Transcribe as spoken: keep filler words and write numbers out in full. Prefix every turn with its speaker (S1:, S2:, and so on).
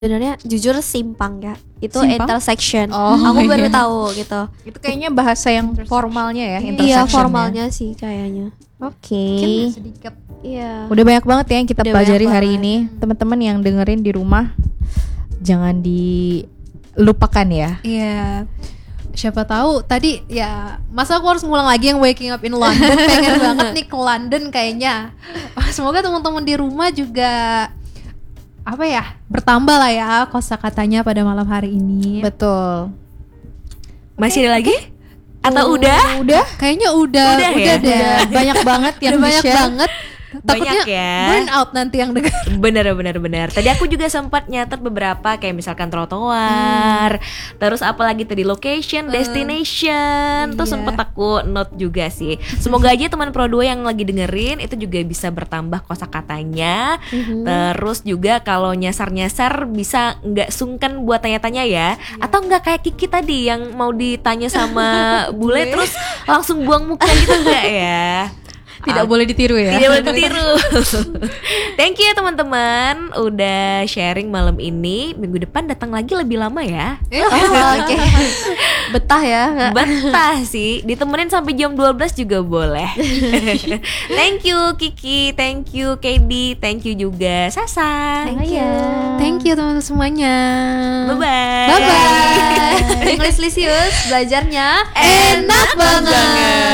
S1: Sebenarnya jujur simpang ya. Itu
S2: Simpang?
S1: intersection.
S2: Oh,
S1: Aku baru
S2: iya.
S1: tahu gitu.
S2: Itu kayaknya bahasa yang formalnya ya,
S1: Iya,
S2: intersection.
S1: formalnya sih kayaknya.
S2: Oke.
S3: Mungkin sedikit.
S1: Iya.
S2: Udah banyak banget ya yang kita
S1: Udah
S2: pelajari
S1: banyak
S2: hari
S1: banget.
S2: ini. Teman-teman yang dengerin di rumah, jangan dilupakan ya.
S3: Iya. Siapa tahu tadi ya masa aku harus ngulang lagi yang Waking Up in London. Pengen banget nih ke London kayaknya. Semoga teman-teman di rumah juga apa ya bertambah lah ya kosakatanya pada malam hari ini.
S2: Betul.
S4: Masih ada lagi? Atau udah?
S2: Udah?
S3: Kayaknya udah
S4: Udah
S3: udah,
S4: ya?
S3: deh.
S2: Udah banyak banget yang
S3: Udah banyak
S2: di-share.
S3: banget. Takutnya
S4: Banyak ya.
S3: burn out nanti yang dengar.
S4: Bener bener bener. Tadi aku juga sempat nyatet beberapa kayak misalkan trotoar, terus apalagi tadi location, destination, terus
S3: iya.
S4: sempat aku note juga sih. Semoga aja teman Pro dua yang lagi dengerin itu juga bisa bertambah kosakatanya. Terus juga kalau nyasar-nyasar bisa nggak sungkan buat tanya-tanya ya, atau nggak kayak Kiki tadi yang mau ditanya sama bule terus langsung buang muka gitu nggak ya?
S3: Tidak boleh ditiru ya.
S4: Tidak boleh ditiru. Thank you ya teman-teman udah sharing malam ini. Minggu depan datang lagi lebih lama ya.
S1: Oh, oke. Betah ya.
S4: Betah sih. Ditemenin sampai jam dua belas juga boleh. Thank you Kiki, thank you Kedi, thank you juga Sasa.
S1: Thank you.
S3: Thank you teman-teman semuanya.
S4: Bye bye.
S3: Bye bye.
S1: English Lisius belajarnya
S4: Enak banget.